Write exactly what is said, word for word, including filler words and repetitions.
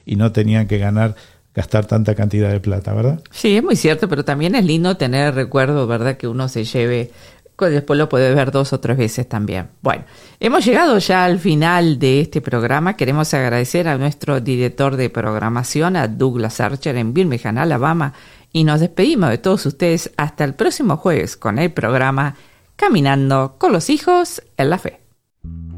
y no tenían que ganar, gastar tanta cantidad de plata, ¿verdad? Sí, es muy cierto, pero también es lindo tener el recuerdo, ¿verdad? Que uno se lleve, que después lo puede ver dos o tres veces también. Bueno, hemos llegado ya al final de este programa. Queremos agradecer a nuestro director de programación, a Douglas Archer en Birmingham, Alabama, y nos despedimos de todos ustedes hasta el próximo jueves con el programa Caminando con los Hijos en la Fe.